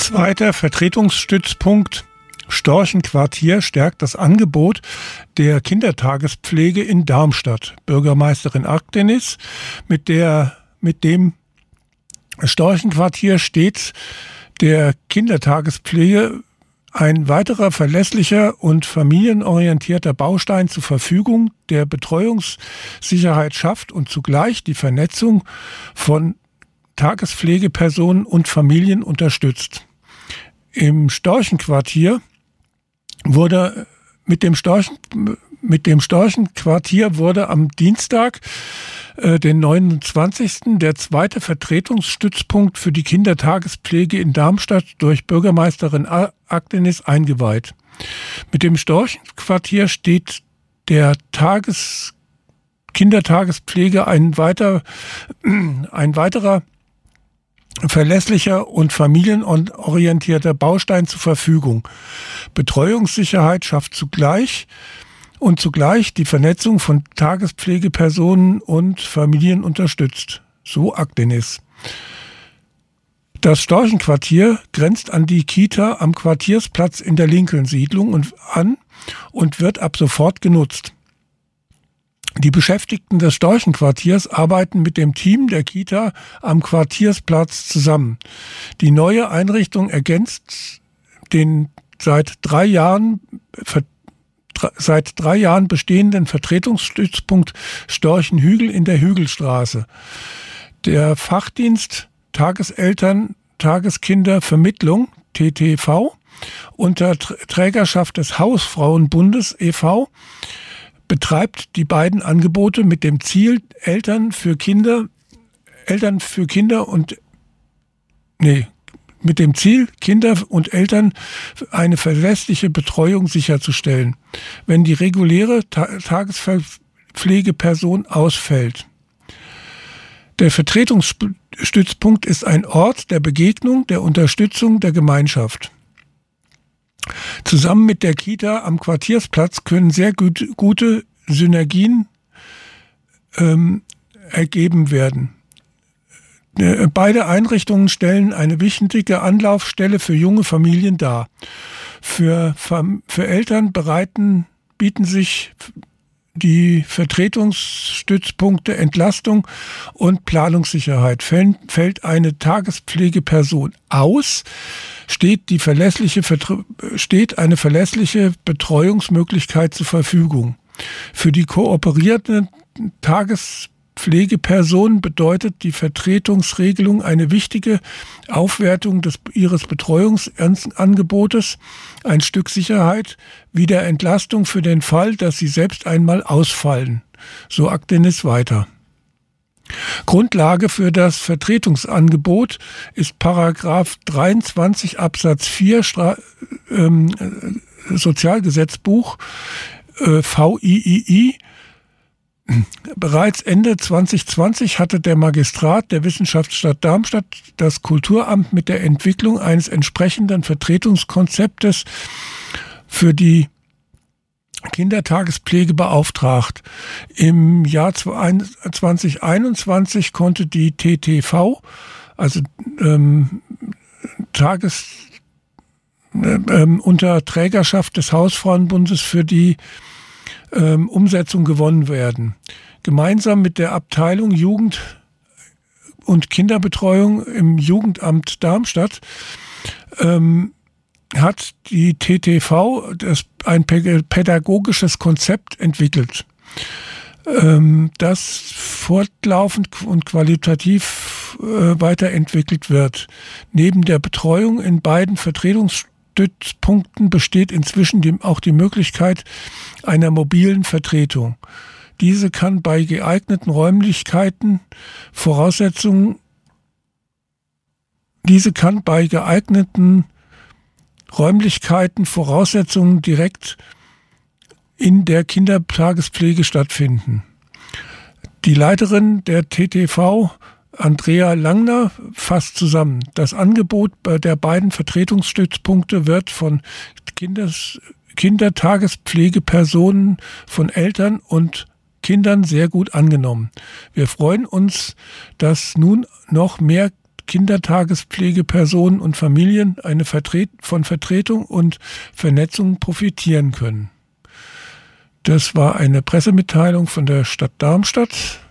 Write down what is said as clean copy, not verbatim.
Zweiter Vertretungsstützpunkt Storchenquartier stärkt das Angebot der Kindertagespflege in Darmstadt. Bürgermeisterin Akdenis, mit dem Storchenquartier steht der Kindertagespflege ein weiterer verlässlicher und familienorientierter Baustein zur Verfügung, der Betreuungssicherheit schafft und zugleich die Vernetzung von Tagespflegepersonen und Familien unterstützt. Im Storchenquartier mit dem Storchenquartier wurde am Dienstag, den 29. der zweite Vertretungsstützpunkt für die Kindertagespflege in Darmstadt durch Bürgermeisterin Akdenis eingeweiht. Mit dem Storchenquartier steht der Kindertagespflege ein weiterer verlässlicher und familienorientierter Baustein zur Verfügung. Betreuungssicherheit schafft zugleich die Vernetzung von Tagespflegepersonen und Familien unterstützt. So Akdenis. Das Storchenquartier grenzt an die Kita am Quartiersplatz in der Lincoln-Siedlung und wird ab sofort genutzt. Die Beschäftigten des Storchenquartiers arbeiten mit dem Team der Kita am Quartiersplatz zusammen. Die neue Einrichtung ergänzt den seit 3 Jahren bestehenden Vertretungsstützpunkt Storchenhügel in der Hügelstraße. Der Fachdienst Tageseltern, Tageskindervermittlung, TTV, unter Trägerschaft des Hausfrauenbundes e.V., betreibt die beiden Angebote mit dem Ziel, Kinder und Eltern eine verlässliche Betreuung sicherzustellen, wenn die reguläre Tagespflegeperson ausfällt. Der Vertretungsstützpunkt ist ein Ort der Begegnung, der Unterstützung der Gemeinschaft. Zusammen mit der Kita am Quartiersplatz können sehr gute Synergien ergeben werden. Beide Einrichtungen stellen eine wichtige Anlaufstelle für junge Familien dar. Für Eltern bieten sich die Vertretungsstützpunkte Entlastung und Planungssicherheit. Fällt eine Tagespflegeperson aus, steht eine verlässliche Betreuungsmöglichkeit zur Verfügung. Für die kooperierenden Tagespflegeperson bedeutet die Vertretungsregelung eine wichtige Aufwertung ihres Betreuungsangebotes, ein Stück Sicherheit, wie der Entlastung für den Fall, dass sie selbst einmal ausfallen. So Akdenis weiter. Grundlage für das Vertretungsangebot ist Paragraph 23 Absatz 4 Sozialgesetzbuch VIII. Bereits Ende 2020 hatte der Magistrat der Wissenschaftsstadt Darmstadt das Kulturamt mit der Entwicklung eines entsprechenden Vertretungskonzeptes für die Kindertagespflege beauftragt. Im Jahr 2021 konnte die TTV, also unter Trägerschaft des Hausfrauenbundes für die Umsetzung gewonnen werden. Gemeinsam mit der Abteilung Jugend- und Kinderbetreuung im Jugendamt Darmstadt hat die TTV ein pädagogisches Konzept entwickelt, das fortlaufend und qualitativ weiterentwickelt wird. Neben der Betreuung in beiden Vertretungsstützpunkten besteht inzwischen auch die Möglichkeit einer mobilen Vertretung. Diese kann bei geeigneten Voraussetzungen direkt in der Kindertagespflege stattfinden. Die Leiterin der TTV, Andrea Langner, fasst zusammen: Das Angebot der beiden Vertretungsstützpunkte wird von Kindertagespflegepersonen, von Eltern und Kindern sehr gut angenommen. Wir freuen uns, dass nun noch mehr Kindertagespflegepersonen und Familien von Vertretung und Vernetzung profitieren können. Das war eine Pressemitteilung von der Stadt Darmstadt.